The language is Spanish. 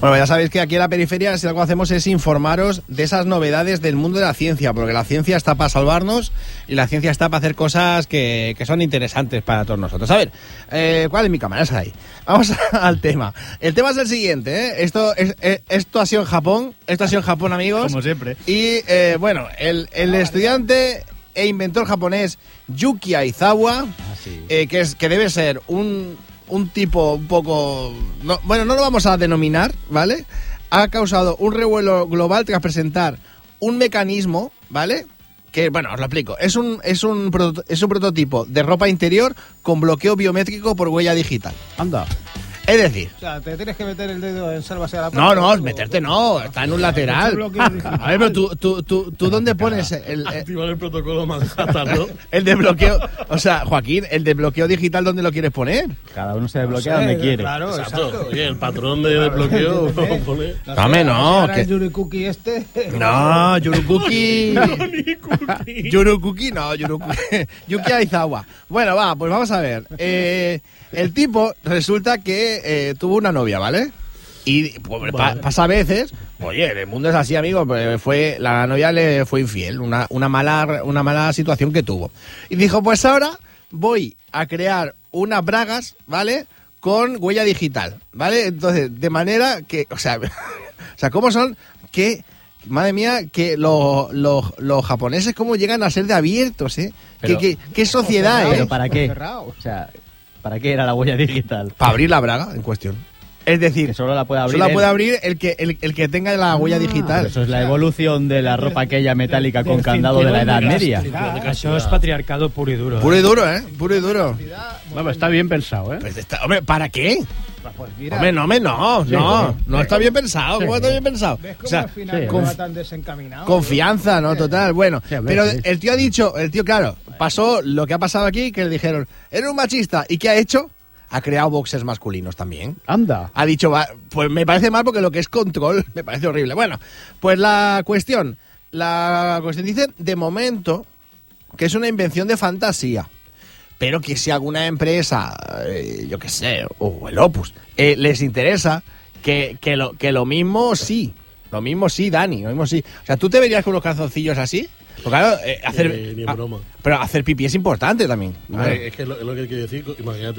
Bueno, ya sabéis que aquí en la periferia, si algo hacemos es informaros de esas novedades del mundo de la ciencia, porque la ciencia está para salvarnos y la ciencia está para hacer cosas que son interesantes para todos nosotros. A ver, ¿cuál es mi cámara? Esa ahí. Vamos al tema. El tema es el siguiente, ¿eh? Esto ha sido en Japón. Esto ha sido en Japón, amigos. Como siempre. Y, bueno, el estudiante e inventor japonés Yuki Aizawa, que debe ser un tipo un poco... no lo vamos a denominar, ¿vale? Ha causado un revuelo global tras presentar un mecanismo, ¿vale? Que, bueno, os lo explico. Es un prototipo de ropa interior con bloqueo biométrico por huella digital. Anda. Es decir... O sea, ¿te tienes que meter el dedo en sálvase a la puerta? No, meterte no, está en un lateral. A ver, pero tú ¿dónde pones activar el protocolo Manhattan, ¿no? el desbloqueo? O sea, Joaquín, el desbloqueo digital, ¿dónde lo quieres poner? Cada uno se desbloquea donde quiere. Claro, Exacto. Oye, el patrón de desbloqueo lo pone. Dame, no. ¿El Yurikuki este? No, Yurukuki. Yurukuki. Yuki Aizawa. Bueno, va, pues vamos a ver. El tipo resulta que tuvo una novia, ¿vale? Y pues, pasa a veces, oye, el mundo es así, amigo, pues la novia le fue infiel, una mala situación que tuvo. Y dijo, pues ahora voy a crear unas bragas, ¿vale? Con huella digital, ¿vale? Entonces, de manera que, o sea, ¿cómo son? Que, madre mía, que los japoneses cómo llegan a ser de abiertos, ¿eh? Pero, ¿Qué sociedad, ¿Pero eh? para qué? O sea, ¿para qué era la huella digital? Para abrir la braga en cuestión. Es decir, que solo la puede abrir, el que tenga la huella digital. Eso es la evolución de la ropa aquella metálica con candado de la Edad Media. Eso es patriarcado puro y duro. Puro y duro, ¿eh? Puro y duro. Bueno, está bien pensado, ¿eh? Pues hombre, ¿para qué? Pues mira, Hombre, no está bien pensado. ¿Cómo está bien pensado? ¿ves cómo O sea, al final no va tan desencaminado? confianza, ¿no? Total, bueno. Sí, Pero sí. el tío, claro, pasó lo que ha pasado aquí, que le dijeron, eres un machista. ¿Y qué ha hecho? Ha creado boxers masculinos también. Anda. Ha dicho, pues me parece mal porque lo que es control me parece horrible. Bueno, pues la cuestión dice, de momento, que es una invención de fantasía. Pero que si alguna empresa, yo qué sé, o el Opus, les interesa, que lo mismo sí. Lo mismo sí, Dani, lo mismo sí. O sea, ¿tú te verías con unos calzoncillos así? Porque claro, Ni en broma. pero hacer pipí es importante también. Es que es lo que quiero decir, imagínate.